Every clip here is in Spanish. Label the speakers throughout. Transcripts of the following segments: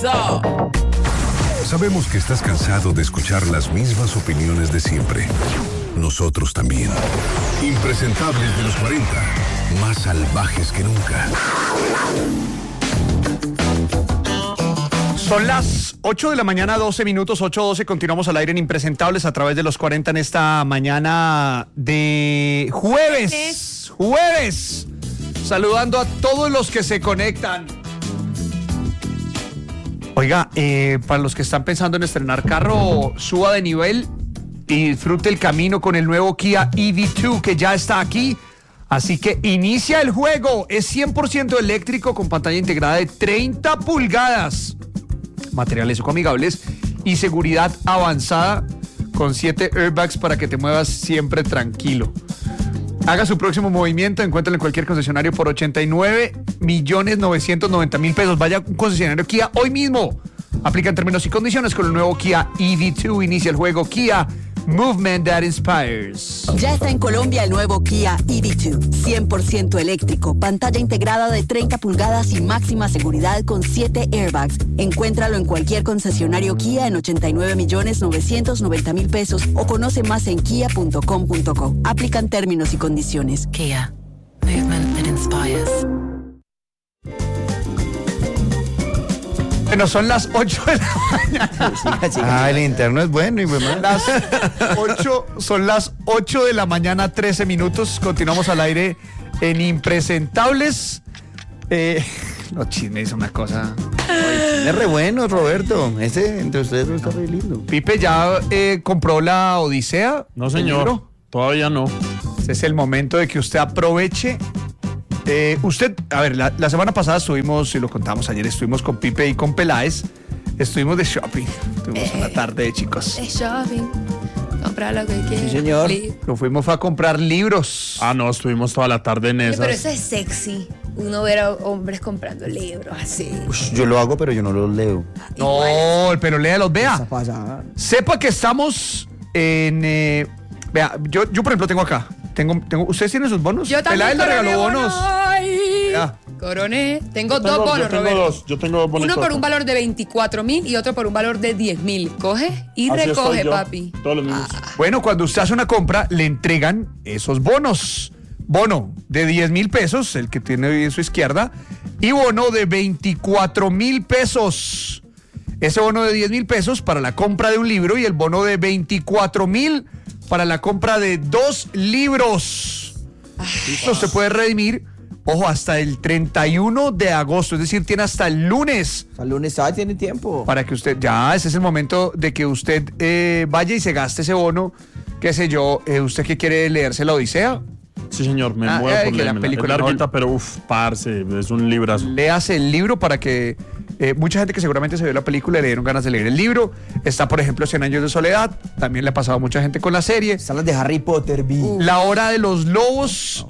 Speaker 1: eso.
Speaker 2: Sabemos que estás cansado de escuchar las mismas opiniones de siempre. Nosotros también. Impresentables de los 40, más salvajes que nunca.
Speaker 3: Son las 8 de la mañana, 12 minutos, 8:12. Continuamos al aire en Impresentables a través de los 40 en esta mañana de jueves. Jueves. Saludando a todos los que se conectan. Oiga, para los que están pensando en estrenar carro, suba de nivel y disfrute el camino con el nuevo Kia EV2 que ya está aquí. Así que inicia el juego. Es 100% eléctrico con pantalla integrada de 30 pulgadas. Materiales ecoamigables y seguridad avanzada con 7 airbags para que te muevas siempre tranquilo. Haga su próximo movimiento, encuéntralo en cualquier concesionario por 89.990.000 pesos. Vaya a un concesionario Kia hoy mismo. Aplica en términos y condiciones con el nuevo Kia EV2. Inicia el juego Kia Movement that Inspires.
Speaker 4: Ya está en Colombia el nuevo Kia EV2, 100% eléctrico, pantalla integrada de 30 pulgadas y máxima seguridad con 7 airbags. Encuéntralo en cualquier concesionario Kia en 89.990.000 pesos o conoce más en kia.com.co. Aplican términos y condiciones.
Speaker 5: Kia, movement that inspires.
Speaker 3: Bueno, son las 8 de la mañana.
Speaker 6: El interno es bueno y bueno.
Speaker 3: Son las 8 de la mañana, 13 minutos. Continuamos al aire en Impresentables. No, chisme es una cosa.
Speaker 6: Es re bueno, Roberto. Ese entre ustedes está re lindo.
Speaker 3: Pipe, ¿ya compró la Odisea?
Speaker 7: No, señor. Todavía no.
Speaker 3: Ese es el momento de que usted aproveche. Usted, a ver, la semana pasada estuvimos, y lo contamos ayer, estuvimos con Pipe y con Peláez, estuvimos de shopping, estuvimos una tarde, chicos.
Speaker 1: De shopping, comprar lo que quieras.
Speaker 6: Sí, señor.
Speaker 3: Lo fuimos a comprar libros.
Speaker 7: Ah, no, estuvimos toda la tarde en esas.
Speaker 1: Pero eso es sexy, uno ver a hombres comprando libros así.
Speaker 6: Yo lo hago, pero yo no los leo.
Speaker 3: No, pero léalos, vea. Sepa que estamos en... vea, yo por ejemplo tengo acá. ¿Ustedes tienen sus bonos?
Speaker 1: Yo también.
Speaker 3: Peláez le regaló bonos.
Speaker 1: Coroné. Tengo dos bonos, Roberto.
Speaker 7: Yo tengo dos bonitos.
Speaker 1: Uno por un valor de 24.000 y otro por un valor de 10.000. Coge y
Speaker 7: Así
Speaker 1: recoge,
Speaker 7: estoy yo,
Speaker 1: papi.
Speaker 7: todos los mismos.
Speaker 3: Bueno, cuando usted hace una compra, le entregan esos bonos. Bono de 10.000 pesos, el que tiene hoy en su izquierda, y bono de 24.000 pesos. Ese bono de 10.000 pesos para la compra de un libro y el bono de 24.000 para la compra de 2 libros. Esto se puede redimir, ojo, hasta el 31 de agosto, es decir, tiene hasta el lunes.
Speaker 6: Al lunes tiene tiempo.
Speaker 3: Para que usted, ese es el momento de que usted vaya y se gaste ese bono, qué sé yo, usted que quiere leerse la Odisea.
Speaker 7: Sí, señor, me muevo por
Speaker 3: la película.
Speaker 7: Es larguita, pero parce, es un librazo.
Speaker 3: Léase el libro para que mucha gente que seguramente se vio la película le dieron ganas de leer el libro. Está, por ejemplo, 100 años de soledad. También le ha pasado a mucha gente con la serie.
Speaker 6: Están las de Harry Potter,
Speaker 3: La hora de los lobos.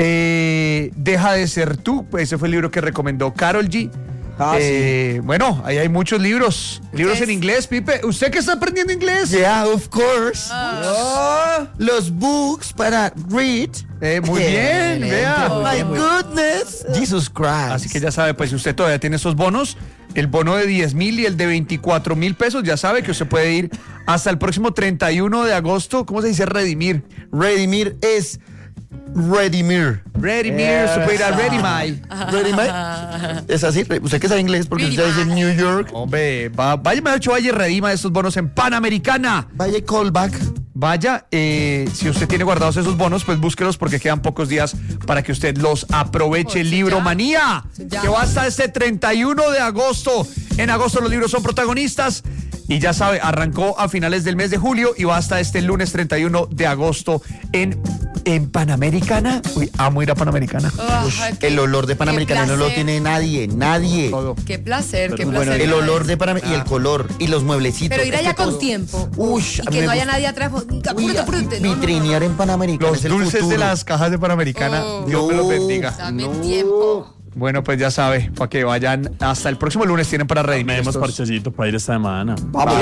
Speaker 3: Deja de ser tú. Ese fue el libro que recomendó Karol G.
Speaker 6: Sí.
Speaker 3: Bueno, ahí hay muchos libros. Libros en inglés, Pipe. ¿Usted que está aprendiendo inglés?
Speaker 6: Yeah, of course. Los books para read.
Speaker 3: Muy bien, vea.
Speaker 6: My goodness. Jesus Christ.
Speaker 3: Así que ya sabe, pues si usted todavía tiene esos bonos, el bono de 10.000 y el de 24.000 pesos, ya sabe que usted puede ir hasta el próximo 31 de agosto. ¿Cómo se dice redimir?
Speaker 6: Redimir es... Redimir.
Speaker 3: Redimir, se puede ir a Redimay.
Speaker 6: Redimay. Es así. Usted que sabe inglés porque usted dice New York.
Speaker 3: Hombre, vaya, me ha hecho, vaya y redima estos bonos en Panamericana.
Speaker 6: Vaya callback.
Speaker 3: Vaya, si usted tiene guardados esos bonos, pues búsquelos porque quedan pocos días para que usted los aproveche. Libromanía, que va hasta este 31 de agosto. En agosto los libros son protagonistas. Y ya sabe, arrancó a finales del mes de julio y va hasta este lunes 31 de agosto en Panamericana. Uy, amo ir a Panamericana.
Speaker 6: El olor de Panamericana no lo tiene nadie.
Speaker 3: Todo.
Speaker 1: Qué placer, qué
Speaker 6: Bueno,
Speaker 1: placer.
Speaker 6: el olor de Panamericana y el color y los mueblecitos.
Speaker 1: Pero ir allá con tiempo. Y que no haya nadie atrás.
Speaker 6: Vitrinear en Panamericana.
Speaker 3: Los dulces de las cajas de Panamericana. Dios me los bendiga.
Speaker 1: Dame tiempo.
Speaker 3: Bueno, pues ya sabe, para que vayan hasta el próximo lunes tienen para redimir.
Speaker 7: Tenemos parchecitos para ir esta semana.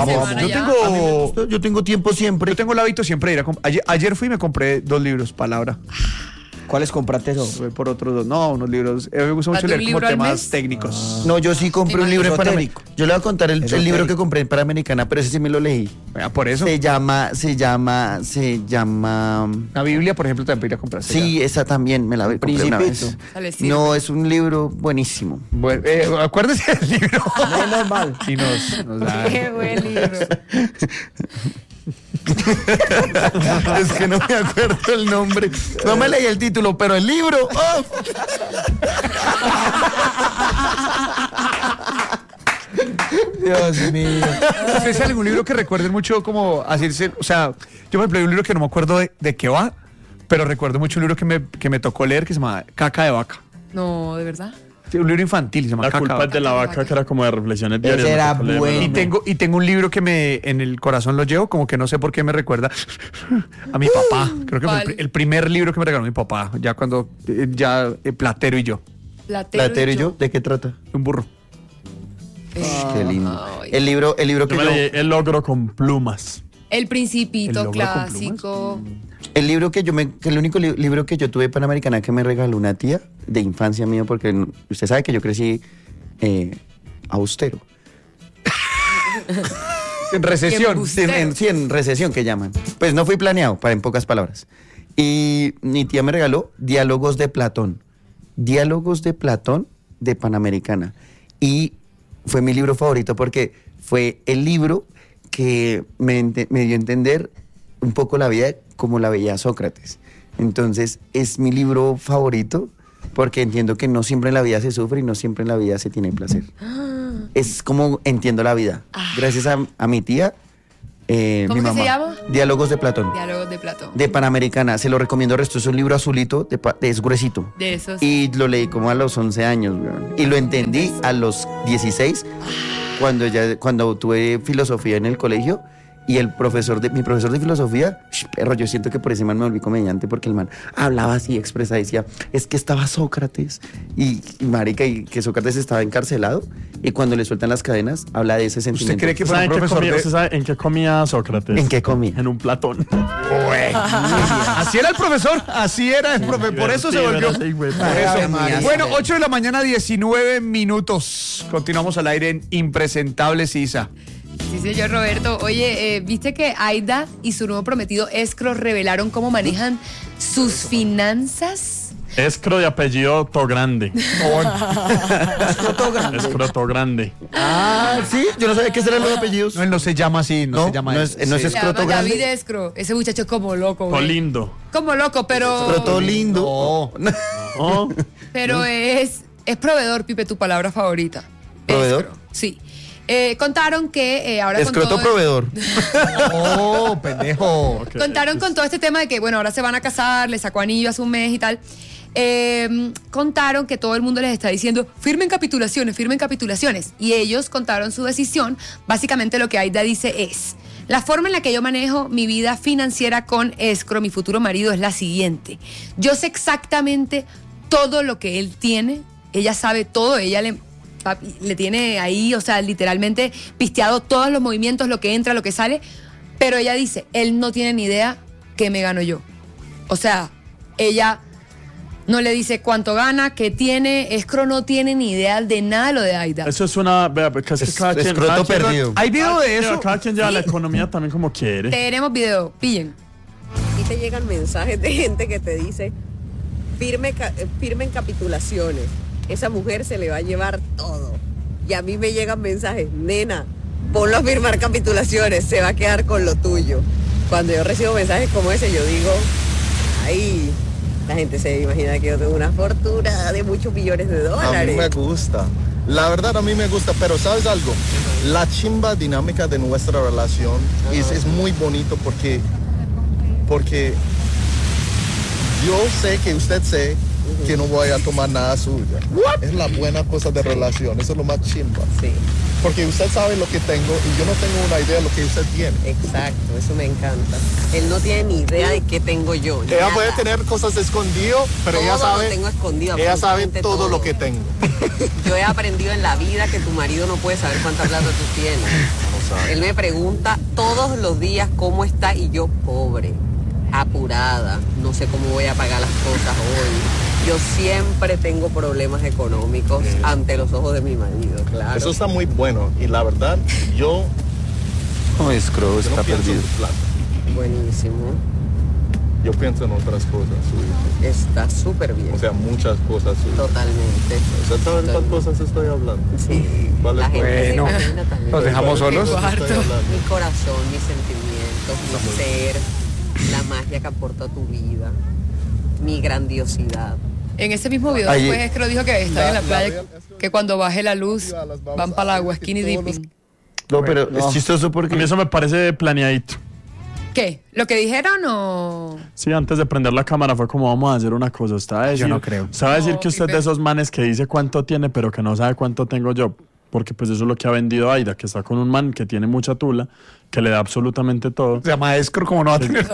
Speaker 6: Vamos. Yo tengo tiempo siempre.
Speaker 3: Yo tengo el hábito siempre de ir a comprar. Ayer fui y me compré 2 libros, palabra. ¿Cuáles compraste eso? Por otros dos. No, unos libros. Me gusta mucho leer como temas técnicos.
Speaker 6: No, yo sí compré un libro en
Speaker 3: Esotérico.
Speaker 6: Panamericana. Yo le voy a contar el libro que compré en Panamericana, pero ese sí me lo leí.
Speaker 3: Por eso.
Speaker 6: Se llama.
Speaker 3: La Biblia, por ejemplo, también podría comprarse.
Speaker 6: Sí, esa también me la compré una vez. No, es un libro buenísimo.
Speaker 3: Bueno, acuérdese del libro.
Speaker 6: No es normal.
Speaker 3: Y nos da.
Speaker 1: Qué buen libro.
Speaker 6: Es que no me acuerdo el nombre. No me leí el título, pero el libro. ¡Oh! Dios mío.
Speaker 3: ¿Ustedes algún libro que recuerden mucho como así? O sea, yo me leí un libro que no me acuerdo de qué va, pero recuerdo mucho un libro que me tocó leer que se llama Caca de Vaca.
Speaker 1: No, ¿de verdad?
Speaker 3: Sí, un libro infantil, se llama
Speaker 7: La
Speaker 3: Caca
Speaker 7: culpa es de la vaca, que era como de reflexiones diarias.
Speaker 6: Ese era
Speaker 7: me tocó leer,
Speaker 6: bueno.
Speaker 3: Y tengo un libro que en el corazón lo llevo, como que no sé por qué me recuerda a mi papá. Creo que fue el primer libro que me regaló mi papá, ya cuando, Platero y yo.
Speaker 6: Platero y yo, ¿de qué trata?
Speaker 3: Un burro.
Speaker 6: Qué lindo. El libro que
Speaker 7: Yo me leí El Ogro con Plumas.
Speaker 1: El Principito,
Speaker 3: ¿El Ogro con
Speaker 1: clásico.
Speaker 6: El libro que el único libro que yo tuve Panamericana que me regaló una tía de infancia mía, porque usted sabe que yo crecí austero.
Speaker 3: En recesión.
Speaker 6: En recesión que llaman. Pues no fui planeado, en pocas palabras. Y mi tía me regaló Diálogos de Platón. Diálogos de Platón de Panamericana. Y fue mi libro favorito porque fue el libro que me dio a entender un poco la vida como la veía Sócrates. Entonces es mi libro favorito porque entiendo que no siempre en la vida se sufre y no siempre en la vida se tiene placer. Es como entiendo la vida. Gracias a mi tía,
Speaker 1: ¿Cómo
Speaker 6: mi
Speaker 1: que
Speaker 6: mamá.
Speaker 1: se llama?
Speaker 6: Diálogos de Platón.
Speaker 1: Diálogos de Platón.
Speaker 6: De Panamericana. Se lo recomiendo. Es un libro azulito, es gruesito.
Speaker 1: De esos.
Speaker 6: Y lo leí como a los 11 años, weón. Y lo entendí a los 16, cuando tuve filosofía en el colegio. Y mi profesor de filosofía, perro, yo siento que por ese man me volví comediante porque el man hablaba así, expresa, decía, es que estaba Sócrates y marica, y que Sócrates estaba encarcelado y cuando le sueltan las cadenas habla de ese sentimiento.
Speaker 3: ¿Usted cree que fue
Speaker 7: ¿Sabe
Speaker 3: un profesor
Speaker 7: ¿Usted sabe en qué comía Sócrates?
Speaker 6: ¿En qué comía?
Speaker 7: En un platón.
Speaker 3: Así era el profesor, así era el profesor, por eso se volvió.
Speaker 7: Sí, güey.
Speaker 3: Por eso.
Speaker 6: Ay, María.
Speaker 3: Bueno, 8 de la mañana, 19 minutos. Continuamos al aire en Impresentables, Isa.
Speaker 1: Sí, señor Roberto. Oye, ¿viste que Aida y su nuevo prometido Escro revelaron cómo manejan sus finanzas?
Speaker 7: Escro de apellido Togrande. Escro Grande.
Speaker 6: Ah, sí, yo no sabía qué eran los apellidos.
Speaker 3: No, él no se llama así, no se llama
Speaker 6: no
Speaker 3: así.
Speaker 6: es
Speaker 1: Se llama
Speaker 6: escroto grande.
Speaker 1: David Escro. Ese muchacho es como loco, güey.
Speaker 7: Lindo.
Speaker 1: Como loco, pero...
Speaker 6: Escroto lindo.
Speaker 3: No.
Speaker 7: Oh,
Speaker 1: Pero es proveedor, Pipe, tu palabra favorita.
Speaker 6: ¿Proveedor?
Speaker 1: Escro, sí. Contaron que ahora
Speaker 6: Escroto
Speaker 1: con todo...
Speaker 6: proveedor.
Speaker 3: Oh, pendejo.
Speaker 1: Contaron con todo este tema de que, bueno, ahora se van a casar, le sacó anillo hace un mes y tal. Contaron que todo el mundo les está diciendo, firmen capitulaciones. Y ellos contaron su decisión. Básicamente lo que Aida dice es, la forma en la que yo manejo mi vida financiera con Escro, mi futuro marido, es la siguiente. Yo sé exactamente todo lo que él tiene. Ella sabe todo, ella le tiene ahí, o sea, literalmente pisteado todos los movimientos, lo que entra, lo que sale. Pero ella dice, él no tiene ni idea qué me gano yo. O sea, ella no le dice cuánto gana, qué tiene. Escro no tiene ni idea de nada de lo de Aida.
Speaker 7: eso es una... Vea, casi
Speaker 6: Escroto perdido.
Speaker 3: ¿Hay video de eso?
Speaker 7: Cada quien lleva la economía también como quiere.
Speaker 1: Tenemos video, pillen.
Speaker 8: Y te llegan mensajes de gente que te dice, firmen capitulaciones. Esa mujer se le va a llevar todo. Y a mí me llegan mensajes, nena, ponlo a firmar capitulaciones, se va a quedar con lo tuyo. Cuando yo recibo mensajes como ese, yo digo, ay, la gente se imagina que yo tengo una fortuna de muchos millones de dólares.
Speaker 9: A mí me gusta. La verdad a mí me gusta, pero ¿sabes algo? La chimba dinámica de nuestra relación es muy bonito porque yo sé que usted sé que no voy a tomar nada suya. Es la buena cosa de relación, eso es lo más chimba.
Speaker 8: Sí.
Speaker 9: Porque usted sabe lo que tengo y yo no tengo una idea de lo que usted tiene.
Speaker 8: Exacto, eso me encanta. Él no tiene ni idea de qué tengo yo.
Speaker 9: Ella
Speaker 8: nada.
Speaker 9: puede tener cosas escondidas, pero ella
Speaker 8: Todo lo
Speaker 9: sabe,
Speaker 8: tengo escondido,
Speaker 9: ella sabe
Speaker 8: absolutamente
Speaker 9: todo lo que tengo.
Speaker 8: Yo he aprendido en la vida que tu marido no puede saber cuánta plata tú tienes. Él me pregunta todos los días cómo está y yo, pobre. apurada, no sé cómo voy a pagar las cosas hoy. Yo siempre tengo problemas económicos ante los ojos de mi marido, claro.
Speaker 9: Eso está muy bueno y la verdad, yo
Speaker 6: No, escro,
Speaker 9: no
Speaker 6: está
Speaker 9: pienso
Speaker 6: perdido.
Speaker 9: en plata.
Speaker 8: Buenísimo.
Speaker 9: Yo pienso en otras cosas, su hijo.
Speaker 8: Está súper bien.
Speaker 9: O sea, muchas cosas. Su hijo.
Speaker 8: Totalmente.
Speaker 9: ¿Usted sabe de cuántas cosas estoy hablando?
Speaker 8: Sí.
Speaker 9: Vale,
Speaker 8: La gente se
Speaker 3: bueno.
Speaker 8: imagina también.
Speaker 3: Nos dejamos solos.
Speaker 9: ¿De qué cosas estoy hablando?
Speaker 8: Mi corazón, mis sentimientos, mi ser, la magia que aporta tu vida, mi grandiosidad.
Speaker 1: En ese mismo video
Speaker 6: Ahí-
Speaker 1: después Escro dijo que están en la
Speaker 9: la
Speaker 1: playa,
Speaker 9: real-
Speaker 1: que cuando baje la luz van para el agua, skinny dipping.
Speaker 6: No, pero es chistoso
Speaker 7: A mí
Speaker 6: porque...
Speaker 7: eso me parece planeadito.
Speaker 1: ¿Qué? ¿Lo que dijeron o...?
Speaker 7: Sí, antes de prender la cámara fue como vamos a hacer una cosa. Usted va a decir,
Speaker 3: no creo.
Speaker 7: usted va a decir
Speaker 1: No,
Speaker 7: que usted es
Speaker 1: Pipe.
Speaker 7: de esos manes que dice cuánto tiene, pero que no sabe cuánto tengo yo. Porque pues eso es lo que ha vendido Aida, que está con un man que tiene mucha tula, que le da absolutamente todo.
Speaker 3: Se llama escro, como no va a tener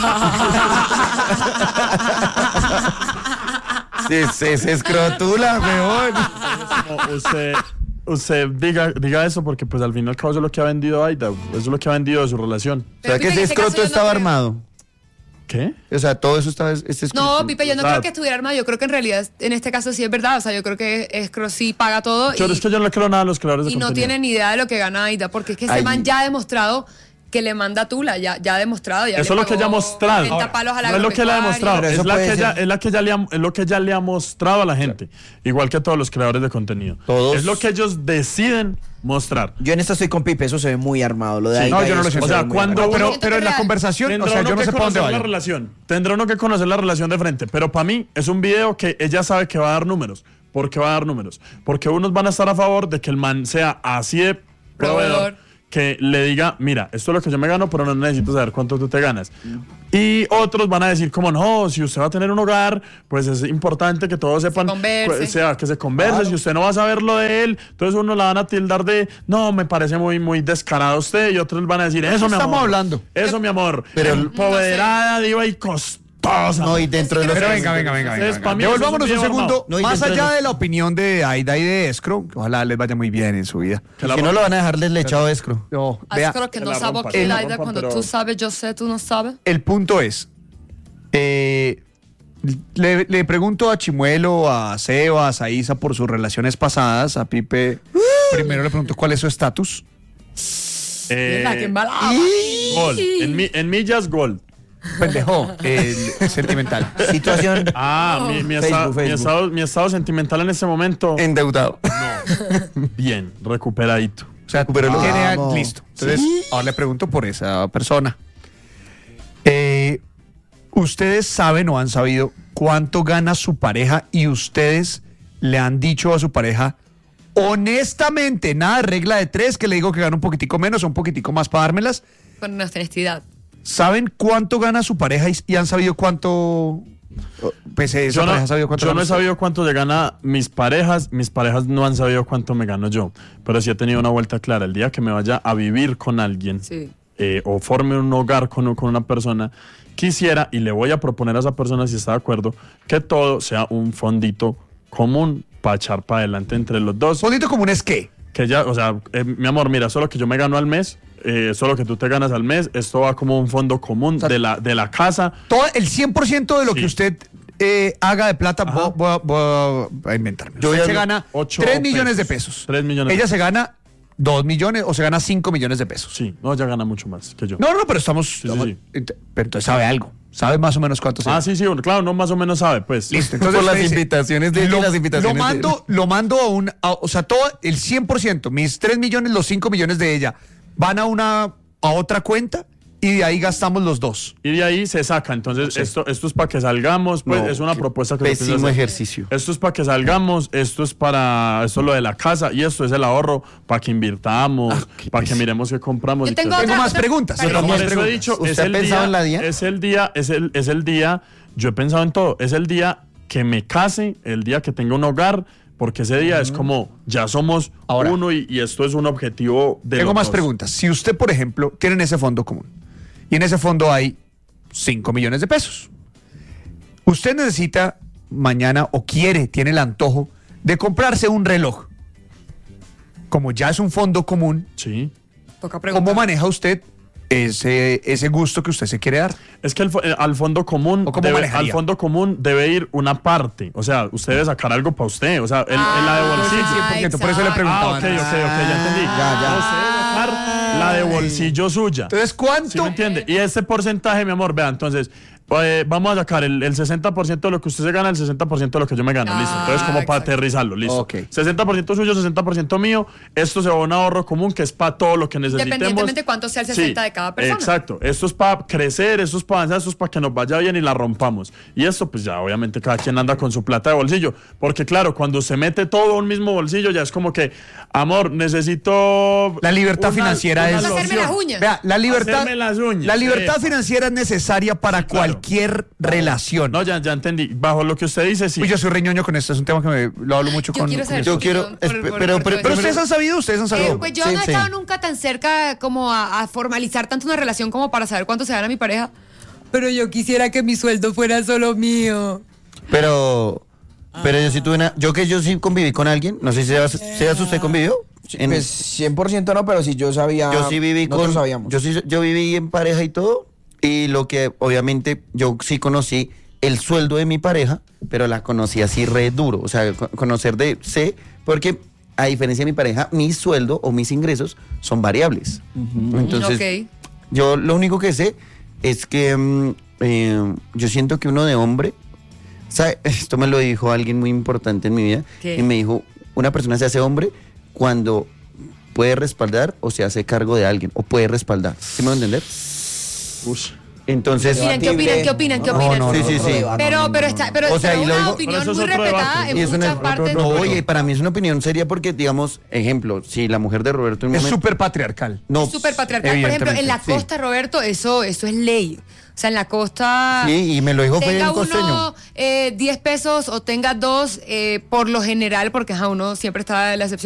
Speaker 6: Se escrotula, weón.
Speaker 7: Como usted diga eso porque pues al fin y al cabo eso es lo que ha vendido Aida. Eso es lo que ha vendido de su relación.
Speaker 6: O sea, que
Speaker 1: Pipe,
Speaker 6: ese
Speaker 1: en ese caso
Speaker 6: escroto
Speaker 1: yo no
Speaker 6: estaba
Speaker 1: creo.
Speaker 6: armado.
Speaker 7: ¿Qué?
Speaker 6: O sea, todo eso estaba... Este escroto.
Speaker 1: No, Pipe, yo no
Speaker 7: Claro.
Speaker 1: creo que estuviera armado. Yo creo que en realidad en este caso sí es verdad. O sea, yo creo que Escro sí paga todo
Speaker 7: Yo es que yo no le creo nada a los creadores de
Speaker 1: y no
Speaker 7: contenido.
Speaker 1: tiene ni idea de lo que gana Aida, porque es que ese
Speaker 6: Ay.
Speaker 1: man ya ha demostrado que le manda tula, ya ha demostrado. Ya
Speaker 7: Eso
Speaker 1: le
Speaker 7: es lo que ella ha
Speaker 1: pagó
Speaker 7: mostrado.
Speaker 1: 40 palos a la
Speaker 7: No es lo que ella ha demostrado,
Speaker 1: agropecuaria.
Speaker 6: Pero eso
Speaker 7: es, la
Speaker 6: puede
Speaker 7: que ella,
Speaker 6: ser.
Speaker 7: es la que ella le ha, es lo que ella le ha mostrado a la gente. Igual que todos los creadores de contenido.
Speaker 6: Todos.
Speaker 7: Es lo que ellos deciden mostrar.
Speaker 10: Yo en esta estoy con Pipe, eso se ve muy armado. Lo de
Speaker 7: Sí,
Speaker 10: ahí
Speaker 3: no, yo no lo sé.
Speaker 7: O sea, cuando
Speaker 3: Pero,
Speaker 7: uno-
Speaker 3: pero en la conversación, o
Speaker 7: Tendrá
Speaker 3: sea,
Speaker 7: uno
Speaker 3: yo no
Speaker 7: que
Speaker 3: sé para dónde
Speaker 7: conocer la
Speaker 3: vaya.
Speaker 7: relación. Tendrá uno que conocer la relación de frente. Pero para mí es un video que ella sabe que va a dar números. ¿Por qué va a dar números? Porque unos van a estar a favor de que el man sea así de proveedor, que le diga, mira, esto es lo que yo me gano, pero no necesito saber cuánto tú te ganas. Y otros van a decir como, no, si usted va a tener un hogar, pues es importante que todos sepan,
Speaker 1: converse.
Speaker 7: que se converse, si usted no va a saber lo de él, entonces uno la van a tildar de, no, me parece muy descarado usted, y otros van a decir, eso mi amor.
Speaker 3: estamos hablando?
Speaker 7: Eso mi amor.
Speaker 6: Pero-
Speaker 7: Empoderada, diva y costosa.
Speaker 6: No, y dentro de los...
Speaker 3: Pero venga.
Speaker 7: Entonces, para mí eso es
Speaker 3: Devolvámonos
Speaker 7: un
Speaker 3: un
Speaker 7: video
Speaker 3: segundo.
Speaker 7: armado.
Speaker 6: No, y
Speaker 3: Más
Speaker 6: dentro de
Speaker 3: allá
Speaker 6: los-
Speaker 3: de la opinión de Aida y de escro, que ojalá les vaya muy bien en su vida.
Speaker 7: Que la
Speaker 6: Si no lo van a dejar deslechado escro.
Speaker 3: No,
Speaker 1: Ah,
Speaker 3: vea,
Speaker 1: Escro que no
Speaker 7: la
Speaker 1: sabe
Speaker 7: rompa,
Speaker 1: qué
Speaker 7: que la
Speaker 1: Aida,
Speaker 7: rompa,
Speaker 1: cuando
Speaker 7: pero-
Speaker 1: tú sabes, yo sé, tú no sabes.
Speaker 3: el punto es, le pregunto a Chimuelo, a Sebas, a Isa por sus relaciones pasadas, a Pipe, primero le pregunto cuál es su estatus.
Speaker 1: Mierda, qué embalada.
Speaker 7: Gol. En millas, gol.
Speaker 3: Pendejo, el sentimental.
Speaker 10: situación.
Speaker 7: Mi
Speaker 10: Facebook.
Speaker 7: estado sentimental en este momento,
Speaker 6: Endeudado.
Speaker 7: bien, recuperadito.
Speaker 3: O sea,
Speaker 6: Pero lo-
Speaker 3: tiene
Speaker 10: Vamos.
Speaker 3: listo. Entonces, ahora le pregunto por esa persona. ¿Ustedes saben o han sabido cuánto gana su pareja y ustedes le han dicho a su pareja honestamente, nada de regla de tres, que le digo que gana un poquitico menos o un poquitico más para dármelas?
Speaker 1: Con nuestra honestidad.
Speaker 3: ¿Saben cuánto gana su pareja y han sabido cuánto? Pues esa pareja ha sabido cuánto
Speaker 7: yo no
Speaker 3: gana
Speaker 7: he
Speaker 3: usted?
Speaker 7: sabido cuánto le gana mis parejas no han sabido cuánto me gano yo, pero sí he tenido una vuelta clara. El día que me vaya a vivir con alguien
Speaker 1: Sí.
Speaker 7: o forme un hogar con una persona, quisiera, y le voy a proponer a esa persona, si está de acuerdo, que todo sea un fondito común para echar para adelante entre los dos.
Speaker 3: Fondito común es qué?
Speaker 7: Que ya, o sea, mi amor, mira, solo que yo me gano al mes, solo que tú te ganas al mes, esto va como un fondo común
Speaker 3: sea,
Speaker 7: de la casa.
Speaker 3: Todo el 100% de lo
Speaker 7: Sí.
Speaker 3: que usted haga de plata,
Speaker 7: Ajá.
Speaker 3: voy a inventarme.
Speaker 6: Yo
Speaker 3: Usted
Speaker 6: voy a-
Speaker 3: se gana
Speaker 7: 8
Speaker 3: 3 millones de
Speaker 7: pesos.
Speaker 3: pesos.
Speaker 7: 3 millones.
Speaker 3: Ella se gana 2 millones o se gana 5 millones de pesos.
Speaker 7: Sí, no, ella gana mucho más que yo.
Speaker 3: No, pero estamos...
Speaker 7: Sí.
Speaker 3: Pero entonces sabe algo. Sabe más o menos cuánto se
Speaker 7: Ah,
Speaker 3: gana.
Speaker 7: sí, claro, no más o menos sabe, pues.
Speaker 3: Listo.
Speaker 6: Por
Speaker 3: Entonces
Speaker 6: las
Speaker 3: usted dice,
Speaker 6: invitaciones de él y las invitaciones de él.
Speaker 3: lo mando o sea, todo el 100%, mis 3 millones, los 5 millones de ella, van a otra cuenta y de ahí gastamos los dos.
Speaker 7: Y de ahí se saca. Entonces, esto es para que salgamos, pues
Speaker 6: No,
Speaker 7: es una
Speaker 6: qué
Speaker 7: propuesta que se
Speaker 6: pésimo
Speaker 7: piensa hacer.
Speaker 6: ejercicio.
Speaker 7: Esto es para que salgamos, esto es lo de la casa y esto es el ahorro para que invirtamos,
Speaker 6: qué
Speaker 7: para que
Speaker 6: pésimo.
Speaker 7: miremos qué compramos.
Speaker 1: Yo
Speaker 7: y todo
Speaker 1: tengo
Speaker 7: eso.
Speaker 3: Tengo
Speaker 1: otra-
Speaker 3: más preguntas.
Speaker 1: Pero
Speaker 3: tengo
Speaker 7: Por
Speaker 3: más
Speaker 7: eso he
Speaker 3: preguntas.
Speaker 7: dicho,
Speaker 6: ¿Usted ha pensado en la día?
Speaker 7: es el día, yo he pensado en todo, es el día que me case, el día que tenga un hogar, porque ese día es como, ya somos
Speaker 3: Ahora.
Speaker 7: uno y esto es un objetivo de
Speaker 3: Tengo
Speaker 7: los
Speaker 3: más
Speaker 7: dos.
Speaker 3: preguntas. Si usted, por ejemplo, tiene ese fondo común y en ese fondo hay 5 millones de pesos, usted necesita mañana o tiene el antojo de comprarse un reloj. Como ya es un fondo común,
Speaker 7: Sí.
Speaker 1: Toca preguntar.
Speaker 3: ¿cómo maneja usted ese gusto que usted se quiere dar.
Speaker 7: Es que al fondo común
Speaker 3: ¿O cómo
Speaker 7: debe,
Speaker 3: manejaría?
Speaker 7: al fondo común debe ir una parte. O sea, usted debe sacar algo para usted. O sea, la de bolsillo.
Speaker 3: Sí, por eso le preguntaba.
Speaker 7: Ok, ya entendí.
Speaker 10: Ya.
Speaker 7: Usted debe sacar la de bolsillo suya.
Speaker 3: Entonces, ¿cuánto?
Speaker 7: ¿Sí me entiende? Y ese porcentaje, mi amor, vea, entonces, vamos a sacar el 60% de lo que usted se gana, el 60% de lo que yo me gano, listo. Entonces, como para
Speaker 1: exacto.
Speaker 7: aterrizarlo, listo.
Speaker 3: Ok.
Speaker 7: 60% suyo, 60% mío. Esto se va a un ahorro común que es para todo lo que necesitemos.
Speaker 1: Independientemente de cuánto sea el 60 de cada persona.
Speaker 7: Exacto. Esto es para crecer, esto es para avanzar, esto es para que nos vaya bien y la rompamos. Y esto, pues ya, obviamente, cada quien anda con su plata de bolsillo. Porque, claro, cuando se mete todo en un mismo bolsillo, ya es como que, amor, necesito.
Speaker 3: La libertad financiera es.
Speaker 1: Vamos a hacerme las uñas.
Speaker 3: Vea, la libertad,
Speaker 7: Hacerme las uñas,
Speaker 3: la libertad
Speaker 7: epa.
Speaker 3: financiera es necesaria para
Speaker 7: claro.
Speaker 3: cualquier relación.
Speaker 7: No, ya entendí. Bajo lo que usted dice, sí.
Speaker 3: Uy, yo soy riñoño con esto, es un tema que lo hablo mucho
Speaker 1: Yo
Speaker 3: con.
Speaker 1: quiero saber.
Speaker 3: con-
Speaker 6: Yo quiero-
Speaker 3: Pero ustedes han sabido,
Speaker 1: Pues yo no he estado nunca tan cerca como a formalizar tanto una relación como para saber cuánto se gana mi pareja. Pero yo quisiera que mi sueldo fuera solo mío.
Speaker 6: Pero yo sí tuve yo sí conviví con alguien, no sé si Sebas usted convivió.
Speaker 10: Pues 100% no, pero si yo sabía.
Speaker 6: Yo sí viví
Speaker 10: nosotros
Speaker 6: con.
Speaker 10: sabíamos.
Speaker 6: Yo viví en pareja y todo. Y lo que obviamente yo sí conocí el sueldo de mi pareja, pero la conocí así re duro. O sea, conocer sé, porque a diferencia de mi pareja, mi sueldo o mis ingresos son variables. Entonces,
Speaker 1: Ok.
Speaker 6: yo lo único que sé es que yo siento que uno de hombre, ¿sabe? Esto me lo dijo alguien muy importante en mi vida.
Speaker 1: ¿Qué?
Speaker 6: Y me dijo, una persona se hace hombre cuando puede respaldar o se hace cargo de alguien, o puede respaldar. ¿Sí me va a entender? Entonces,
Speaker 1: Miren, ¿qué opinan? ¿Qué opinan? ¿Qué opinan?
Speaker 6: no, sí.
Speaker 1: Pero
Speaker 6: O sea,
Speaker 1: es
Speaker 6: y lo
Speaker 1: una
Speaker 6: digo-
Speaker 1: opinión
Speaker 7: Pero eso
Speaker 1: muy
Speaker 7: es otro
Speaker 1: respetada
Speaker 7: debate.
Speaker 1: en
Speaker 6: y es
Speaker 1: muchas
Speaker 6: una,
Speaker 1: partes.
Speaker 6: no, oye, para mí es una opinión seria porque, digamos, ejemplo, si la mujer de Roberto en un
Speaker 3: Es
Speaker 6: momento-
Speaker 3: súper patriarcal.
Speaker 6: no,
Speaker 1: Es súper patriarcal. Por ejemplo, en la
Speaker 6: sí.
Speaker 1: costa, Roberto, eso es ley. O sea, en la costa.
Speaker 6: Sí, y me lo dijo fue
Speaker 1: tenga
Speaker 6: un costeño.
Speaker 1: uno 10 pesos o tenga 2, por lo general, porque uno siempre está en la excepción.